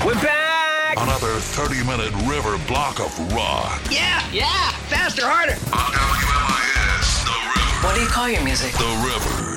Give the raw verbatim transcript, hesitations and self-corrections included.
We're back! Another thirty-minute river block of rock. Yeah, yeah! Faster, harder! On W M I S, The River. What do you call your music? The River.